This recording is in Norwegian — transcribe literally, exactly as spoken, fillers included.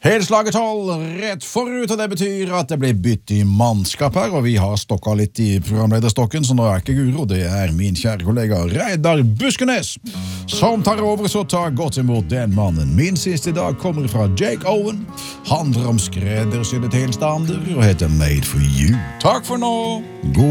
Helslaget tolv rett forut, og det betyr at det blir bytte i mannskap her, og vi har stokket litt i programlederstokken, så nå er ikke Guro, det er min kjære kollega Reidar Buskenes, som tar over, så ta godt imot den mannen. Min siste dag kommer fra Jake Owen, handler om skreddersydde tilstander, og heter Made for You. Takk for nå! God